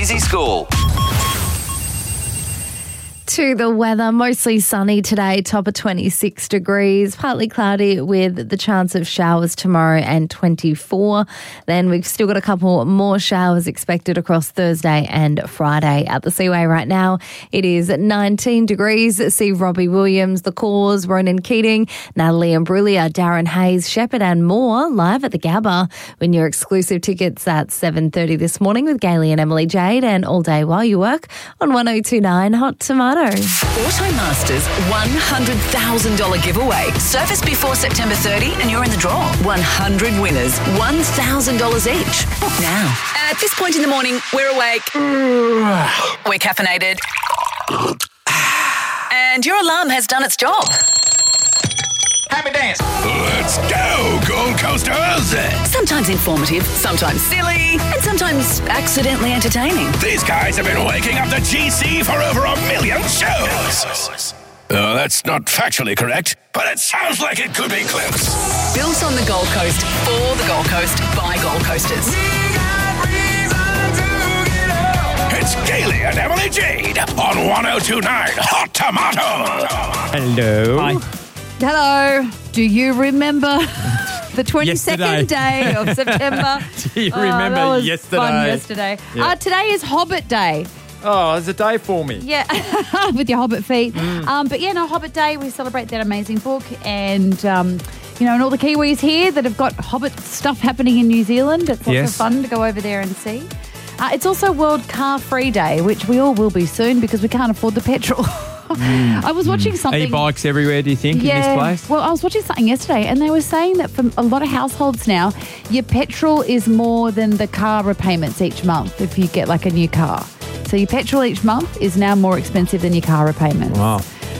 Breezy School. To the weather, mostly sunny today, top of 26 degrees, partly cloudy with the chance of showers tomorrow and 24. Then we've still got a couple more showers expected across Thursday and Friday. At the Seaway right now, it is 19 degrees. See Robbie Williams, The Cause, Ronan Keating, Natalie Imbruglia, Darren Hayes, Shepherd and more live at the Gabba. Win your exclusive tickets at 7:30 this morning with Gailey and Emily Jade and all day while you work on 1029 Hot Tomato. Automasters $100,000 giveaway. Surface before September 30 and you're in the draw. 100 winners, $1,000 each. Book now. At this point in the morning, we're awake. We're caffeinated. And your alarm has done its job. Happy dance. Let's go, Gold Coasters! Sometimes informative, sometimes silly, and sometimes accidentally entertaining. These guys have been waking up the GC for over 1 million shows. That's not factually correct, but it sounds like it could be close. Built on the Gold Coast, for the Gold Coast, by Gold Coasters. It's Gailey and Emily Jade on 1029 Hot Tomato. Hello. Hi. Hello. Do you remember the 22nd Yesterday. day of September? Do you remember that was yesterday? Fun yesterday. Yeah. Today is Hobbit Day. Oh, it's a day for me. Yeah, with your Hobbit feet. But yeah, no, Hobbit Day, we celebrate that amazing book and, and all the Kiwis here that have got Hobbit stuff happening in New Zealand. It's lots of fun to go over there and see. It's also World Car Free Day, which we all will be soon because we can't afford the petrol. I was watching something. E-bikes everywhere, do you think, in this place? Well, I was watching something yesterday and they were saying that for a lot of households now, your petrol is more than the car repayments each month if you get like a new car. So your petrol each month is now more expensive than your car repayments. Wow.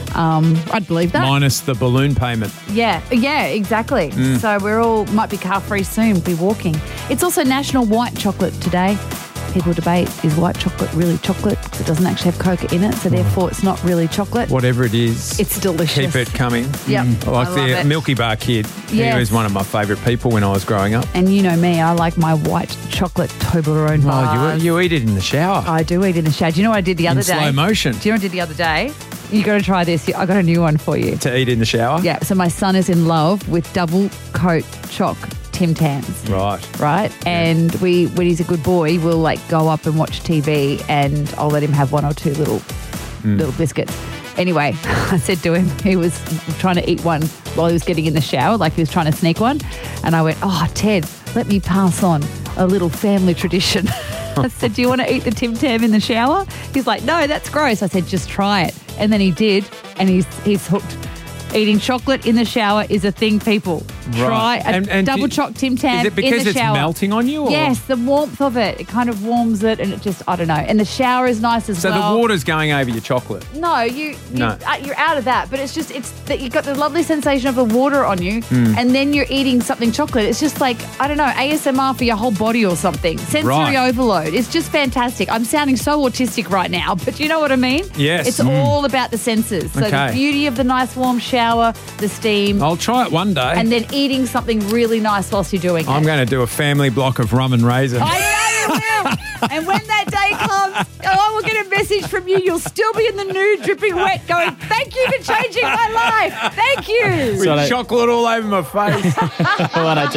I'd believe that. Minus the balloon payment. Yeah, exactly. So we're all might be car free soon, be walking. It's also National White Chocolate today. People debate, is white chocolate really chocolate? Because it doesn't actually have cocoa in it, so therefore it's not really chocolate. Whatever it is. It's delicious. Keep it coming. Yep. Like I love the it. Milky Bar kid. Yes. He was one of my favourite people when I was growing up. And you know me, I like my white chocolate Toblerone bars. Oh, you eat it in the shower. I do eat in the shower. Do you know what I did the other day? In slow motion. Do you know what I did the other day? You got to try this. I got a new one for you. To eat in the shower? Yeah. So my son is in love with double coat choc Tim Tams. Right. And when he's a good boy, we'll like go up and watch TV and I'll let him have one or two little biscuits. Anyway, I said to him, he was trying to eat one while he was getting in the shower, like he was trying to sneak one. And I went, oh, Ted, let me pass on a little family tradition. I said, do you want to eat the Tim Tam in the shower? He's like, no, that's gross. I said, just try it. And then he did, and he's hooked. Eating chocolate in the shower is a thing, people. Try a double choc Tim Tam in the shower. Is it because it's melting on you? Or? Yes, the warmth of it. It kind of warms it and it just, I don't know. And the shower is nice as well. So the water's going over your chocolate? No, you're out of that. But it's that you've got the lovely sensation of the water on you and then you're eating something chocolate. It's just like, I don't know, ASMR for your whole body or something. Sensory overload. It's just fantastic. I'm sounding so autistic right now, but you know what I mean? Yes. It's all about the senses. So the beauty of the nice warm shower, the steam. I'll try it one day. And then eating something really nice whilst you're doing it. I'm going to do a family block of rum and raisin. I know you will. And when that day comes, I will get a message from you. You'll still be in the nude, dripping wet, going, thank you for changing my life. Thank you. With chocolate all over my face.